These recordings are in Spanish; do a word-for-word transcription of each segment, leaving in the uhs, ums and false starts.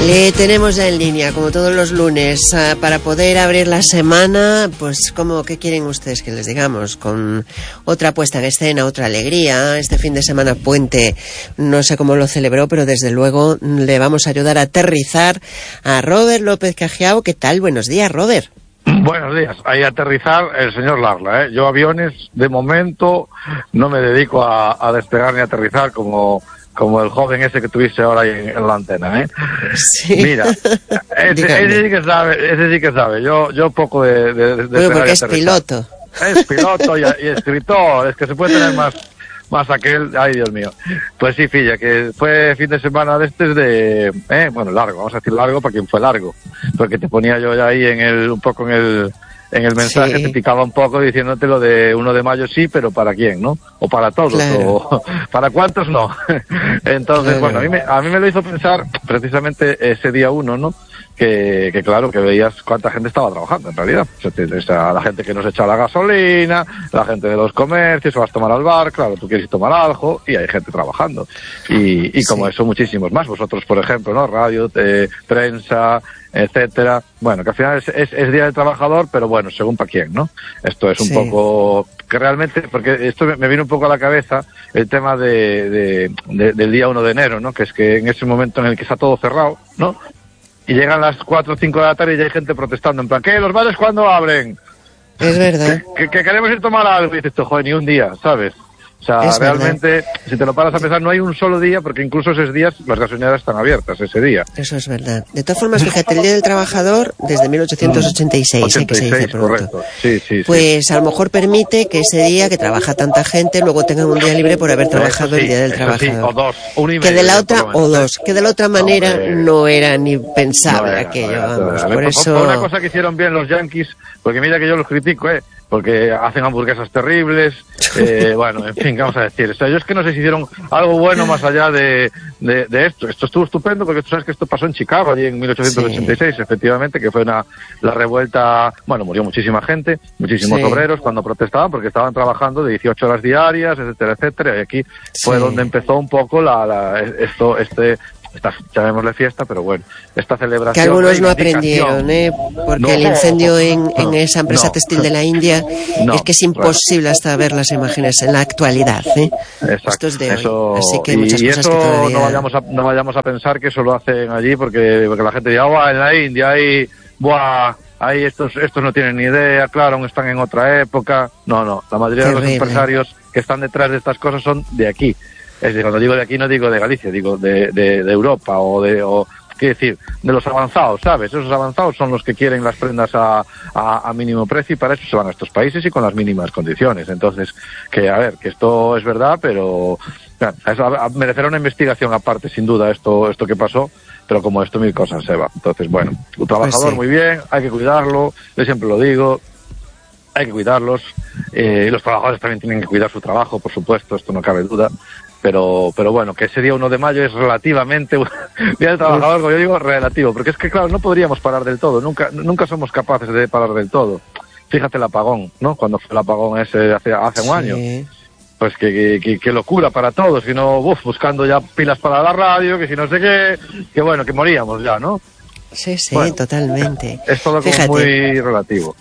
Le tenemos ya en línea, como todos los lunes, uh, para poder abrir la semana, pues como ¿qué quieren ustedes que les digamos? Con otra puesta en escena, otra alegría. Este fin de semana puente, no sé cómo lo celebró, pero desde luego le vamos a ayudar a aterrizar a Robert López Cajiao. ¿Qué tal? Buenos días, Robert. Buenos días. Ahí a aterrizar el señor Larla, ¿eh? Yo aviones, de momento, no me dedico a, a despegar ni a aterrizar como... como el joven ese que tuviste ahora ahí en, en la antena, ¿eh? Sí. Mira, ese, ese sí que sabe, ese sí que sabe. Yo, yo poco de, de, de bueno, porque es piloto. Es piloto y, y escritor, es que se puede tener más, más aquel, ay Dios mío. Pues sí, filla, que fue fin de semana de este de, eh, bueno, largo, vamos a decir largo para quien fue largo, porque te ponía yo ya ahí en el, un poco en el, en el mensaje, sí. Te picaba un poco diciéndote lo de uno de mayo sí, pero ¿para quién, no? O para todos, claro. O para cuántos no. Entonces, claro. Bueno, a mí, me, a mí me lo hizo pensar precisamente ese día uno, ¿no? Que, que claro, que veías cuánta gente estaba trabajando en realidad. O sea, la gente que nos echa la gasolina, la gente de los comercios, vas a tomar al bar, claro, tú quieres tomar algo y hay gente trabajando. Y, y como sí. Eso, muchísimos más. Vosotros, por ejemplo, ¿no? Radio, eh, prensa, etcétera. Bueno, que al final es, es, es Día del Trabajador, pero bueno, según para quién, ¿no? Esto es un sí. poco... que realmente, porque esto me, me vino un poco a la cabeza el tema de, de, de, del día uno de enero, ¿no? Que es que en ese momento en el que está todo cerrado, ¿no? Y llegan las cuatro o cinco de la tarde y ya hay gente protestando, en plan, ¿qué? ¿Los bares cuándo abren? Es verdad. Que, que, que queremos ir a tomar algo. Y dices, joder, ni un día, ¿sabes? O sea, es realmente, verdad. Si te lo paras a pensar, no hay un solo día, porque incluso esos días las gasolineras están abiertas, ese día. Eso es verdad. De todas formas, fíjate, el Día del Trabajador, desde mil ochocientos ochenta y seis, ochenta y seis, ¿eh? Que se dice pronto. Correcto. Sí, sí, pues sí. A lo mejor permite que ese día, que trabaja tanta gente, luego tengan un día libre por haber trabajado sí, el Día del Trabajador. Sí, o dos, un y medio, que de la otra, o dos, que de la otra manera no, no era ni pensable no era, aquello, no era, vamos, no era. Por eso... Por una cosa que hicieron bien los yanquis, porque mira que yo los critico, eh, porque hacen hamburguesas terribles, eh, bueno, en fin, ¿qué vamos a decir? O sea, yo es que no sé si hicieron algo bueno más allá de, de, de esto. Esto estuvo estupendo porque tú sabes que esto pasó en Chicago, allí en mil ochocientos ochenta y seis, sí. Efectivamente, que fue una la revuelta, bueno, murió muchísima gente, muchísimos sí. obreros cuando protestaban porque estaban trabajando de dieciocho horas diarias, etcétera, etcétera, y aquí fue sí. donde empezó un poco la, la esto, este... esta, llamémosle fiesta, pero bueno, esta celebración... Que algunos no aprendieron, ¿eh? Porque no, el incendio en, no, en esa empresa no, textil de la India no, es que es imposible claro. hasta ver las imágenes en la actualidad, ¿eh? Exacto, esto es de eso, hoy, así que hay muchas y cosas eso que todavía... no vayamos, a, no vayamos a pensar que eso lo hacen allí porque, porque la gente dirá, ¡buah, en la India hay... ¡buah! Ahí estos, estos no tienen ni idea, claro, aún están en otra época. No, no, la mayoría Terrible. de los empresarios que están detrás de estas cosas son de aquí. Es decir, cuando digo de aquí no digo de Galicia, digo de, de, de Europa o de, o, quiero decir, de los avanzados, ¿sabes? Esos avanzados son los que quieren las prendas a, a, a mínimo precio y para eso se van a estos países y con las mínimas condiciones. Entonces, que a ver, que esto es verdad, pero bueno, eso a, a, merecerá una investigación aparte, sin duda, esto, esto que pasó. Pero como esto, mil cosas, Eva. Entonces, bueno, un trabajador pues sí. muy bien, hay que cuidarlo, yo siempre lo digo, hay que cuidarlos, eh, los trabajadores también tienen que cuidar su trabajo, por supuesto, esto no cabe duda, pero pero bueno, que ese día uno de mayo es relativamente, Día del Trabajador, como yo digo, relativo, porque es que, claro, no podríamos parar del todo, nunca nunca somos capaces de parar del todo. Fíjate el apagón, ¿no? Cuando fue el apagón ese hace, hace un sí. año. Pues que, que, que locura para todos, que no, uf, buscando ya pilas para la radio, que si no sé qué, que bueno, que moríamos ya, ¿no? Sí, sí, bueno, totalmente. Es todo como muy relativo.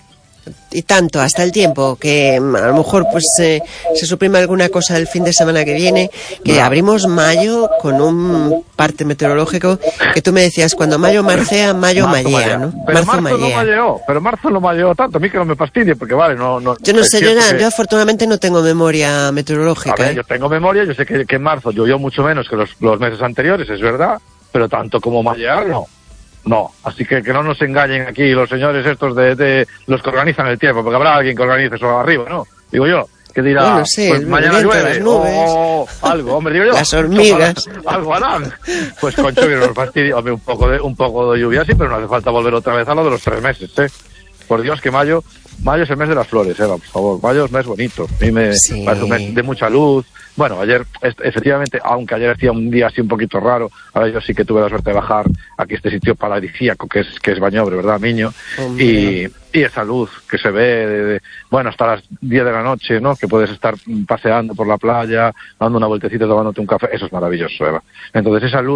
Y tanto, hasta el tiempo, que a lo mejor pues eh, se suprime alguna cosa el fin de semana que viene, que no. abrimos mayo con un parte meteorológico que tú me decías, cuando mayo marcea, mayo marzo mallea, ¿no? Pero marzo, marzo mallea. no malleó, pero marzo no malleó tanto, a mí que no me fastidie, porque vale, no... no yo no sé, yo, que... yo afortunadamente no tengo memoria meteorológica. A ver, ¿eh? yo tengo memoria, yo sé que, que en marzo llovió mucho menos que los, los meses anteriores, es verdad, pero tanto como mallear, no. No, así que que no nos engañen aquí los señores estos de, de los que organizan el tiempo, porque habrá alguien que organice eso arriba, ¿no? Digo yo, que dirá, bueno, sí, pues mañana llueve, o algo, hombre, digo yo. Las hormigas. Algo harán. Pues con lluvia nos fastidia, hombre, un poco de, un poco de lluvia sí, pero no hace falta volver otra vez a lo de los tres meses, ¿eh? Por Dios, que mayo, mayo es el mes de las flores, Eva, por favor, mayo es un mes bonito, a mí me sí. parece un mes de mucha luz. Bueno, ayer, efectivamente, aunque ayer hacía un día así un poquito raro, ahora yo sí que tuve la suerte de bajar aquí a este sitio paradisíaco que es que es Bañobre, ¿verdad, Miño? Y, y esa luz que se ve, de, de, bueno, hasta las diez de la noche, ¿no? Que puedes estar paseando por la playa, dando una vueltecita, tomándote un café, eso es maravilloso, Eva. Entonces esa luz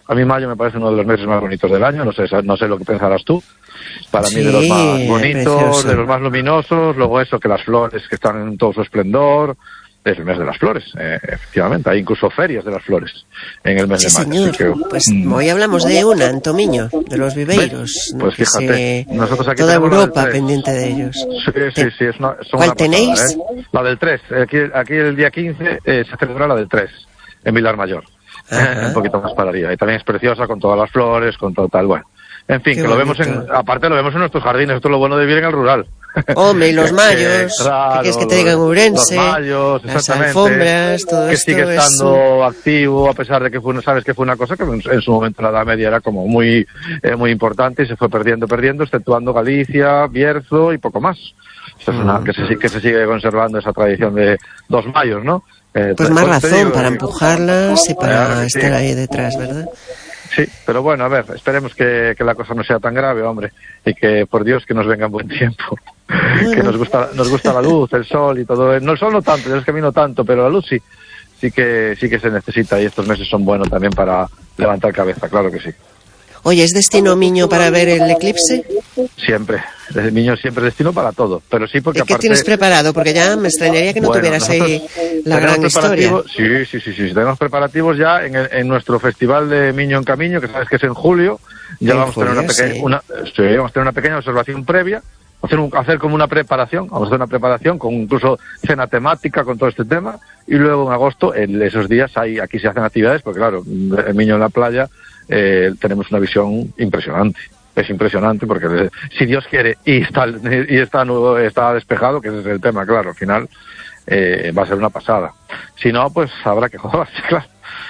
A mí mayo me parece uno de los meses más bonitos del año, no sé, no sé lo que pensarás tú. Para sí, mí de los más bonitos, precioso. De los más luminosos, luego eso, que las flores que están en todo su esplendor. Es el mes de las flores, eh, efectivamente. Hay incluso ferias de las flores en el mes sí, de mayo. Señor. Que, pues mm, hoy hablamos de una, en Tomiño, de los viveiros. Pues que fíjate, se... nosotros aquí toda tenemos Europa pendiente de ellos. Sí, sí, sí. Es una, son ¿Cuál una tenéis? Pasada, ¿eh? La del tres. Aquí, aquí el día quince eh, se celebra la del tres, en Vilar Mayor. Eh, un poquito más para arriba. Y también es preciosa, con todas las flores, con todo tal, bueno. En fin, Qué que bonito. Lo vemos en, aparte lo vemos en nuestros jardines, esto es lo bueno de vivir en el rural. Hombre, y los mayos, que, claro, ¿qué quieres que te digan, Ourense? Los mayos, las alfombras, todo que esto. Que sigue estando es... activo, a pesar de que fue, sabes que fue una cosa que en su momento en la Edad Media era como muy, eh, muy importante y se fue perdiendo, perdiendo, exceptuando Galicia, Bierzo y poco más. Esto es una, mm. que, se, que se sigue conservando esa tradición de dos mayos, ¿no? Eh, pues más razón digo, para empujarlas y para claro, estar sí. ahí detrás, ¿verdad? Sí, pero bueno, a ver, esperemos que, que la cosa no sea tan grave, hombre, y que, por Dios, que nos venga en buen tiempo. Bueno. Que nos gusta nos gusta la luz, el sol y todo. No, el sol no tanto, yo es que a mí no tanto, pero la luz sí. Sí que, sí que se necesita y estos meses son buenos también para levantar cabeza, claro que sí. Oye, ¿es destino Miño para ver el eclipse? Siempre. El Miño siempre es destino para todo, pero sí porque ¿Y qué aparte... tienes preparado? Porque ya me extrañaría que no bueno, tuvieras ahí la gran historia. Sí, sí, sí, sí, tenemos preparativos ya en, el, en nuestro festival de Miño en Camiño, que sabes que es en julio. Ya vamos a tener una pequeña, sí. una, sí, vamos a tener una pequeña observación previa, hacer, un, hacer como una preparación, vamos a hacer una preparación con incluso cena temática con todo este tema, y luego en agosto, en esos días, hay, aquí se hacen actividades, porque claro, el Miño en la playa, eh, tenemos una visión impresionante. Es impresionante porque si Dios quiere y está y está está despejado, que ese es el tema, claro, al final eh, va a ser una pasada. Si no, pues habrá que joderse, claro.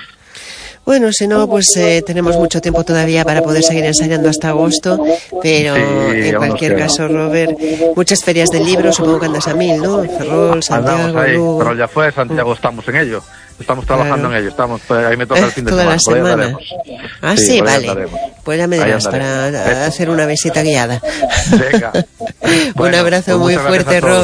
Bueno, si no, pues eh, tenemos mucho tiempo todavía para poder seguir ensayando hasta agosto, pero sí, en cualquier caso, Robert, muchas ferias del libro, supongo que andas a mil, ¿no? Ferrol, Santiago, ahí, Lugo... Pero ya fue Santiago, estamos en ello. Estamos trabajando claro. en ello, estamos, ahí me toca eh, el fin de toda semana. La semana. Ah, sí, sí vale. Pues ya me dirás para hacer una visita guiada. Venga. Bueno, un abrazo pues muy fuerte, Robert.